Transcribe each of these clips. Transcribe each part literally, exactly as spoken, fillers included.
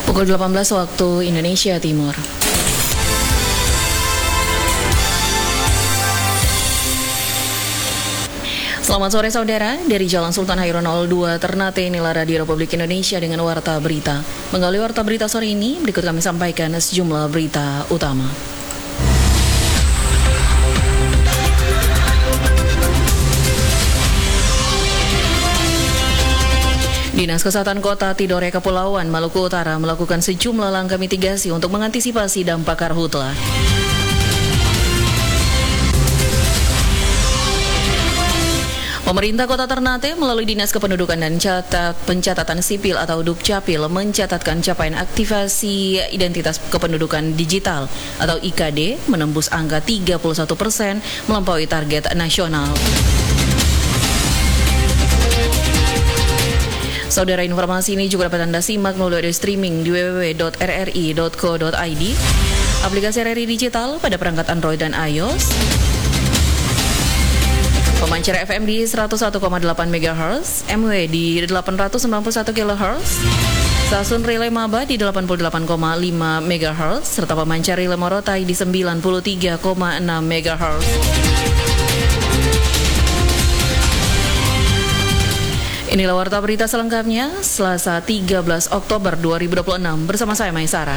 Pukul delapan belas waktu Indonesia Timur. Selamat sore saudara, dari Jalan Sultan Hairun nol dua Ternate, inilah Radio Republik Indonesia dengan Warta Berita. Menggali Warta Berita sore ini, berikut kami sampaikan sejumlah berita utama. Dinas Kesehatan Kota Tidore Kepulauan Maluku Utara melakukan sejumlah langkah mitigasi untuk mengantisipasi dampak karhutla. Pemerintah Kota Ternate melalui Dinas Kependudukan dan Catat Pencatatan Sipil atau Dukcapil mencatatkan capaian aktivasi identitas kependudukan digital atau I K D menembus angka tiga puluh satu persen melampaui target nasional. Saudara, informasi ini juga dapat Anda simak melalui streaming di w w w dot r r i dot co dot i d, aplikasi R R I Digital pada perangkat Android dan iOS, pemancar F M di seratus satu koma delapan megahertz, M W di delapan ratus sembilan puluh satu kilohertz, stasiun relay Maba di delapan puluh delapan koma lima megahertz, serta pemancar relay Morotai di sembilan puluh tiga koma enam megahertz. Inilah Warta Berita selengkapnya, Selasa tiga belas Oktober dua ribu dua puluh enam, bersama saya Maisara.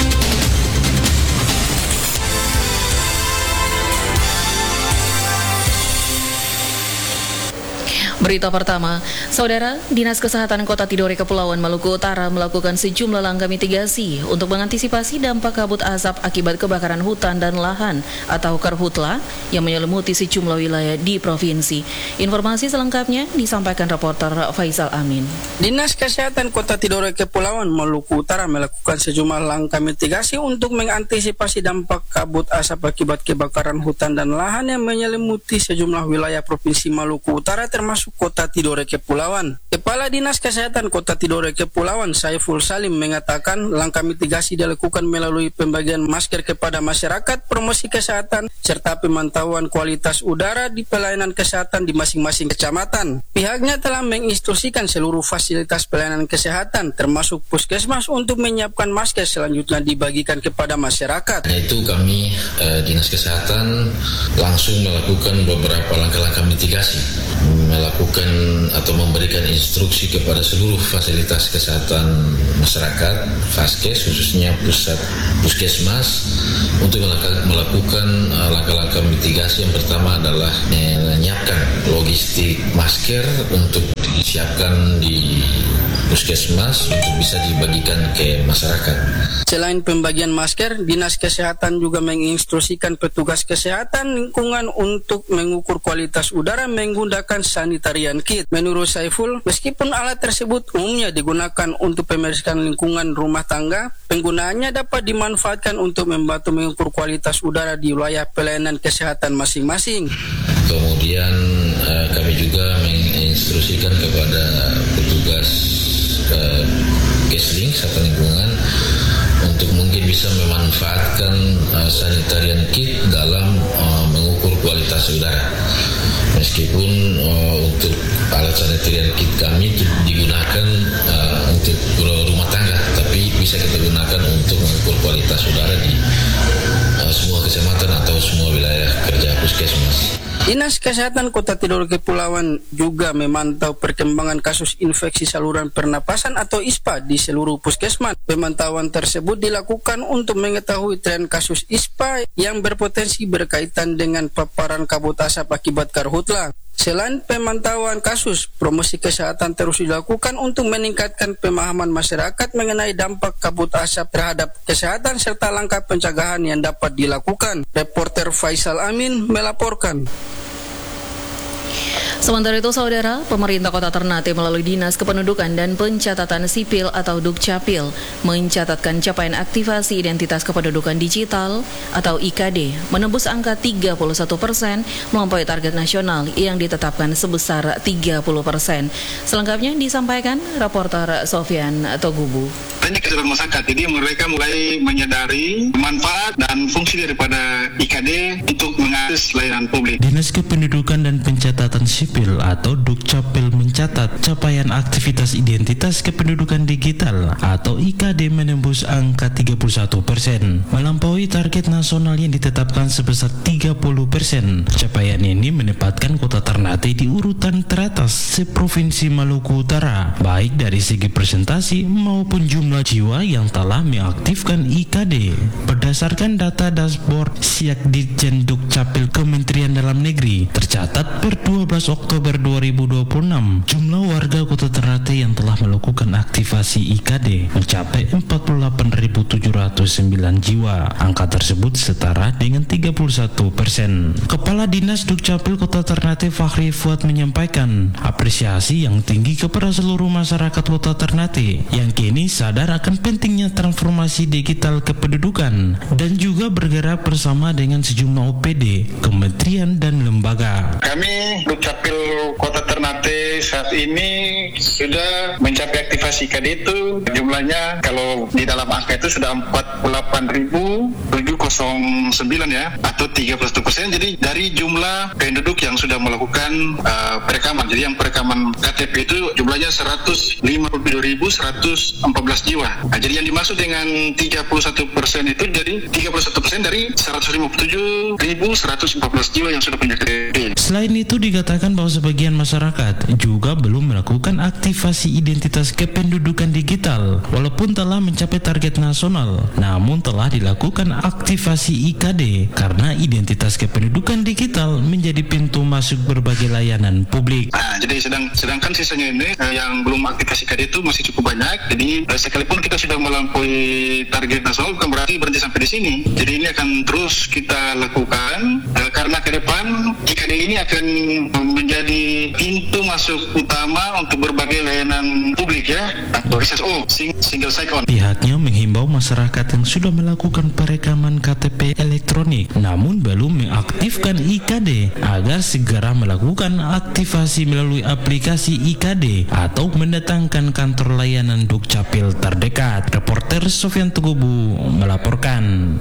Berita pertama, Saudara, Dinas Kesehatan Kota Tidore Kepulauan Maluku Utara melakukan sejumlah langkah mitigasi untuk mengantisipasi dampak kabut asap akibat kebakaran hutan dan lahan atau karhutla yang menyelimuti sejumlah wilayah di provinsi. Informasi selengkapnya disampaikan reporter Faisal Amin. Dinas Kesehatan Kota Tidore Kepulauan Maluku Utara melakukan sejumlah langkah mitigasi untuk mengantisipasi dampak kabut asap akibat kebakaran hutan dan lahan yang menyelimuti sejumlah wilayah Provinsi Maluku Utara termasuk Kota Tidore Kepulauan. Kepala Dinas Kesehatan Kota Tidore Kepulauan Saiful Salim mengatakan langkah mitigasi dilakukan melalui pembagian masker kepada masyarakat, promosi kesehatan, serta pemantauan kualitas udara di pelayanan kesehatan di masing-masing kecamatan. Pihaknya telah menginstruksikan seluruh fasilitas pelayanan kesehatan termasuk puskesmas untuk menyiapkan masker selanjutnya dibagikan kepada masyarakat. Itu kami eh, Dinas Kesehatan langsung melakukan beberapa langkah-langkah mitigasi, melakukan atau memberikan instruksi kepada seluruh fasilitas kesehatan masyarakat, Faskes khususnya pusat puskesmas, untuk melakukan uh, langkah-langkah mitigasi. Yang pertama adalah menyiapkan logistik masker untuk disiapkan di puskesmas untuk bisa dibagikan ke masyarakat. Selain pembagian masker, Dinas Kesehatan juga menginstruksikan petugas kesehatan lingkungan untuk mengukur kualitas udara menggunakan sanitarian kit. Menurut Saiful, meskipun alat tersebut umumnya digunakan untuk pembersihan lingkungan rumah tangga, penggunaannya dapat dimanfaatkan untuk membantu mengukur kualitas udara di wilayah pelayanan kesehatan masing-masing. Kemudian eh, kami juga menginstruksikan kepada petugas eh, Kesling Kesehatan Lingkungan untuk mungkin bisa memanfaatkan uh, sanitarian kit dalam uh, mengukur kualitas udara. Meskipun uh, untuk alat sanitarian kit kami itu digunakan uh, untuk rumah tangga, tapi bisa kita gunakan untuk mengukur kualitas udara di uh, semua kecamatan atau semua wilayah kerja puskesmas. Dinas Kesehatan Kota Tidore Kepulauan juga memantau perkembangan kasus infeksi saluran pernapasan atau I S P A di seluruh puskesmas. Pemantauan tersebut dilakukan untuk mengetahui tren kasus I S P A yang berpotensi berkaitan dengan paparan kabut asap akibat karhutla. Selain pemantauan kasus, promosi kesehatan terus dilakukan untuk meningkatkan pemahaman masyarakat mengenai dampak kabut asap terhadap kesehatan serta langkah pencegahan yang dapat dilakukan. Reporter Faisal Amin melaporkan. Sementara itu, Saudara, pemerintah Kota Ternate melalui Dinas Kependudukan dan Pencatatan Sipil atau Dukcapil mencatatkan capaian aktivasi identitas kependudukan digital atau I K D menembus angka tiga puluh satu persen melampaui target nasional yang ditetapkan sebesar tiga puluh persen. Selengkapnya disampaikan reporter Sofyan Togubu. tanya ke seluruh masyarakat. Jadi mereka mulai menyadari manfaat dan fungsi daripada I K D untuk mengakses layanan publik. Dinas Kependudukan dan Pencatatan Sipil atau Dukcapil mencatat capaian aktivitas identitas kependudukan digital atau I K D menembus angka tiga puluh satu persen, melampaui target nasional yang ditetapkan sebesar tiga puluh persen. Capaian ini menempatkan Kota Ternate di urutan teratas seprovinsi Maluku Utara, baik dari segi presentasi maupun jumlah jiwa yang telah mengaktifkan I K D. Berdasarkan data dashboard Siakditjen Dukcapil Kementerian Dalam Negeri, tercatat per dua belas Oktober dua ribu dua puluh enam, jumlah warga Kota Ternate yang telah melakukan aktivasi I K D mencapai empat puluh delapan ribu tujuh ratus sembilan jiwa. Angka tersebut setara dengan tiga puluh satu persen. Kepala Dinas Dukcapil Kota Ternate Fahri Fuad menyampaikan apresiasi yang tinggi kepada seluruh masyarakat Kota Ternate yang kini sadar akan pentingnya transformasi digital kependudukan dan juga bergerak bersama dengan sejumlah O P D, kementerian dan lembaga. Kami Dukcapil Kota Ternate saat ini sudah mencapai aktivasi I K D itu jumlahnya kalau di dalam angka itu sudah empat puluh delapan ribu tujuh ratus sembilan ya, atau tiga puluh satu persen. Jadi dari jumlah penduduk yang sudah melakukan uh, perekaman, jadi yang perekaman K T P itu jumlahnya seratus lima puluh dua ribu seratus empat belas jiwa. Nah, jadi yang dimaksud dengan tiga puluh satu persen itu jadi tiga puluh satu persen dari seratus lima puluh tujuh ribu seratus empat belas jiwa yang sudah punya K T P. Selain itu dikatakan bahwa sebagian masyarakat juga belum melakukan aktivasi identitas kependudukan digital walaupun telah mencapai target nasional, namun telah dilakukan aktivasi I K D karena identitas kependudukan digital menjadi pintu masuk berbagai layanan publik. Nah, jadi sedang, sedangkan sisanya ini eh, yang belum aktivasi I K D itu masih cukup banyak. Jadi eh, sekalipun kita sudah melampaui target nasional bukan berarti berhenti sampai di sini. Jadi ini akan terus kita lakukan eh, karena ke depan I K D ini akan menjadi pintu masuk utama untuk berbagai layanan publik ya, atau S S O, single sign-on. Pihaknya menghimbau masyarakat yang sudah melakukan perekaman K T P elektronik namun belum mengaktifkan I K D agar segera melakukan aktivasi melalui aplikasi I K D atau mendatangkan kantor layanan Dukcapil terdekat. Reporter Sofyan Tugubu melaporkan.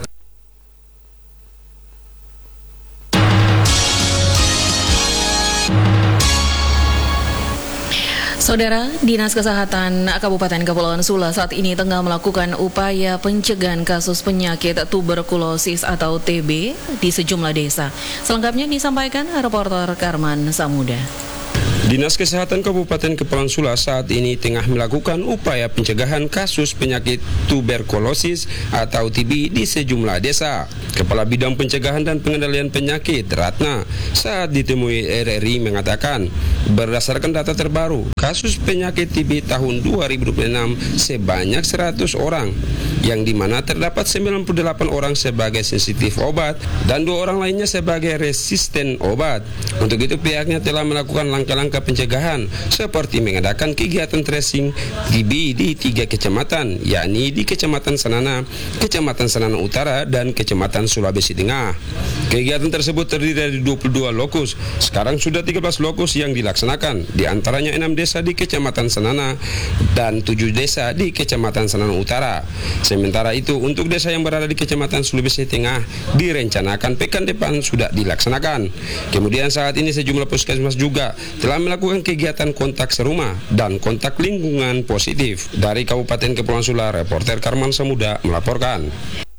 Saudara, Dinas Kesehatan Kabupaten Kepulauan Sula saat ini tengah melakukan upaya pencegahan kasus penyakit tuberkulosis atau T B di sejumlah desa. Selengkapnya disampaikan reporter Karman Samuda. Dinas Kesehatan Kabupaten Kepulauan Sula saat ini tengah melakukan upaya pencegahan kasus penyakit tuberkulosis atau T B di sejumlah desa. Kepala Bidang Pencegahan dan Pengendalian Penyakit Ratna saat ditemui R R I mengatakan, berdasarkan data terbaru, kasus penyakit T B tahun dua ribu dua puluh enam sebanyak seratus orang, yang dimana terdapat sembilan puluh delapan orang sebagai sensitif obat dan dua orang lainnya sebagai resisten obat. Untuk itu pihaknya telah melakukan langkah-langkah pencegahan seperti mengadakan kegiatan tracing T B di tiga kecamatan, yakni di Kecamatan Sanana, Kecamatan Sanana Utara, dan Kecamatan Sulawesi Tengah. Kegiatan tersebut terdiri dari dua puluh dua lokus. Sekarang sudah tiga belas lokus yang dilaksanakan, di antaranya enam desa di Kecamatan Sanana dan tujuh desa di Kecamatan Sanana Utara. Sementara itu untuk desa yang berada di Kecamatan Sulawesi Tengah direncanakan pekan depan sudah dilaksanakan. Kemudian saat ini sejumlah puskesmas juga telah melakukan kegiatan kontak serumah dan kontak lingkungan positif. Dari Kabupaten Kepulauan Sula, reporter Karman Samuda melaporkan.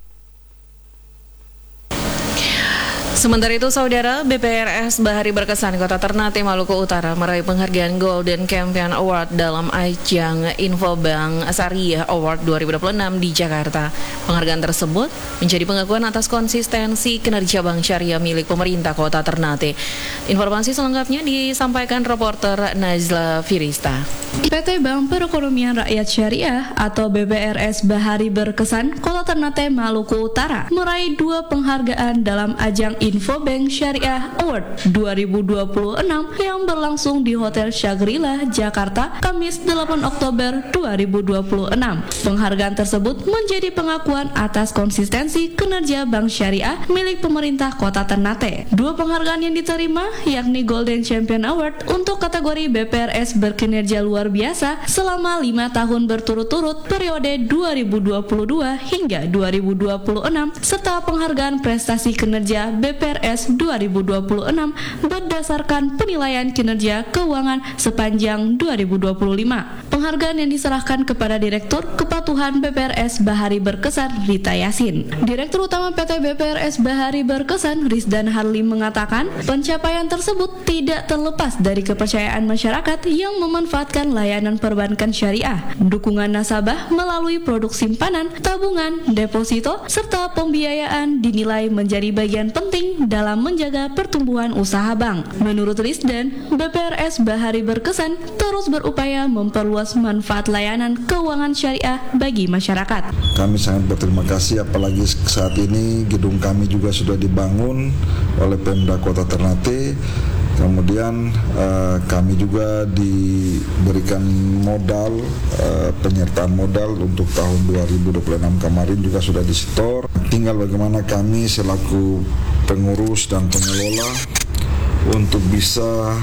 Sementara itu, Saudara, B P R S Bahari Berkesan Kota Ternate, Maluku Utara meraih penghargaan Golden Campaign Award dalam ajang Infobank Syariah Award dua ribu dua puluh enam di Jakarta. Penghargaan tersebut menjadi pengakuan atas konsistensi kinerja Bank Syariah milik pemerintah Kota Ternate. Informasi selengkapnya disampaikan reporter Nazla Firista. P T Bank Perekonomian Rakyat Syariah atau B P R S Bahari Berkesan Kota Ternate, Maluku Utara meraih dua penghargaan dalam ajang Infobank Syariah Award dua ribu dua puluh enam yang berlangsung di Hotel Shangri-La, Jakarta, Kamis delapan Oktober dua ribu dua puluh enam. Penghargaan tersebut menjadi pengakuan atas konsistensi kinerja Bank Syariah milik pemerintah Kota Ternate. Dua penghargaan yang diterima yakni Golden Champion Award untuk kategori B P R S berkinerja luar biasa selama lima tahun berturut-turut periode dua ribu dua puluh dua hingga dua ribu dua puluh enam serta penghargaan prestasi kinerja B P R S dua ribu dua puluh enam berdasarkan penilaian kinerja keuangan sepanjang dua ribu dua puluh lima. Penghargaan yang diserahkan kepada Direktur Kepatuhan B P R S Bahari Berkesan Rita Yasin. Direktur Utama P T B P R S Bahari Berkesan Rizdan Harli mengatakan pencapaian tersebut tidak terlepas dari kepercayaan masyarakat yang memanfaatkan layanan perbankan syariah, dukungan nasabah melalui produk simpanan, tabungan, deposito, serta pembiayaan dinilai menjadi bagian penting dalam menjaga pertumbuhan usaha bank. Menurut Rizdan, B P R S Bahari Berkesan terus berupaya memperluas manfaat layanan keuangan syariah bagi masyarakat. Kami sangat berterima kasih, apalagi saat ini gedung kami juga sudah dibangun oleh Pemda Kota Ternate. Kemudian uh, kami juga diberikan modal, uh, penyertaan modal untuk tahun dua ribu dua puluh enam kemarin juga sudah disetor. Tinggal bagaimana kami selaku pengurus dan pengelola untuk bisa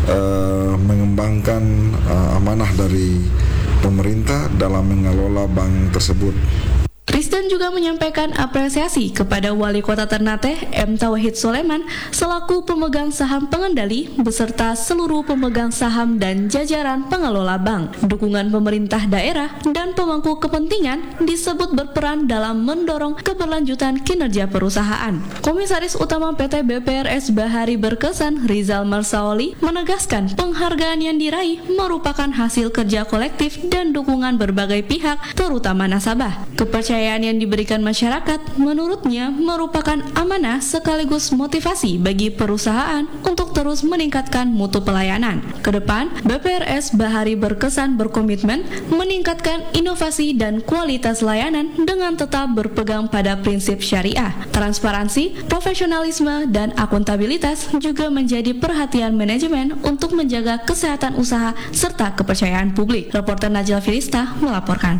uh, mengembangkan uh, amanah dari pemerintah dalam mengelola bank tersebut. Rizdan juga menyampaikan apresiasi kepada Wali Kota Ternate M. Tauhid Soleman selaku pemegang saham pengendali beserta seluruh pemegang saham dan jajaran pengelola bank. Dukungan pemerintah daerah dan pemangku kepentingan disebut berperan dalam mendorong keberlanjutan kinerja perusahaan. Komisaris Utama P T B P R S Bahari Berkesan Rizal Marsaoli menegaskan penghargaan yang diraih merupakan hasil kerja kolektif dan dukungan berbagai pihak terutama nasabah. Kepercayaan yang diberikan masyarakat menurutnya merupakan amanah sekaligus motivasi bagi perusahaan untuk terus meningkatkan mutu pelayanan. Kedepan, B P R S Bahari Berkesan berkomitmen meningkatkan inovasi dan kualitas layanan dengan tetap berpegang pada prinsip syariah. Transparansi, profesionalisme, dan akuntabilitas juga menjadi perhatian manajemen untuk menjaga kesehatan usaha serta kepercayaan publik. Reporter Najla Filista melaporkan.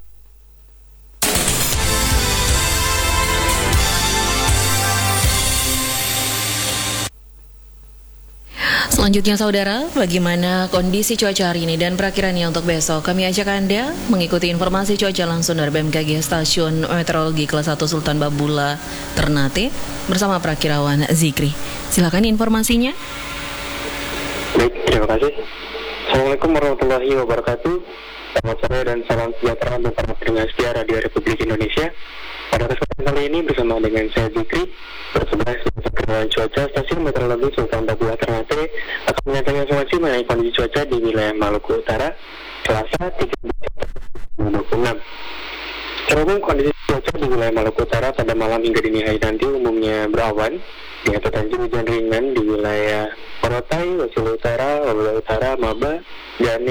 Selanjutnya saudara, bagaimana kondisi cuaca hari ini dan perakirannya untuk besok? Kami ajak Anda mengikuti informasi cuaca langsung dari B M K G Stasiun Meteorologi Kelas satu Sultan Babula Ternate bersama Prakirawan Zikri. Silakan informasinya. Baik, terima kasih. Assalamualaikum warahmatullahi wabarakatuh. Selamat sore dan salam sejahtera untuk para pendengar setia Radio Republik Indonesia. Pada kesempatan kali ini bersama dengan saya Zikri, bersebelah Prakirawan Cuaca Stasiun Meteorologi Sultan Babula Ternate akan menyatakan informasi mengenai kondisi cuaca di wilayah Maluku Utara Selasa tiga belas Oktober dua ribu dua puluh enam. Terumum kondisi cuaca di wilayah Maluku Utara pada malam hingga dini hari nanti umumnya berawan dengan potensi hujan ringan di wilayah Morotai, Wasilo Utara, Wabula Utara, Maba, dan